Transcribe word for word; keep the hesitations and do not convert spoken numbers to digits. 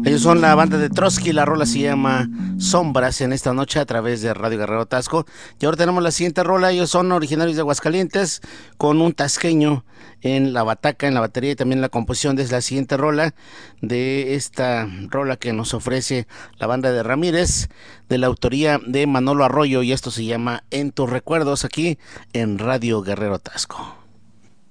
Ellos son la banda de Trotsky, la rola se llama Sombras en esta noche a través de Radio Guerrero Tasco. Y ahora tenemos la siguiente rola, ellos son originarios de Aguascalientes, con un tasqueño en la bataca, en la batería y también en la composición de la siguiente rola, de esta rola que nos ofrece la banda de Ramírez, de la autoría de Manolo Arroyo, y esto se llama En tus recuerdos, aquí en Radio Guerrero Tasco.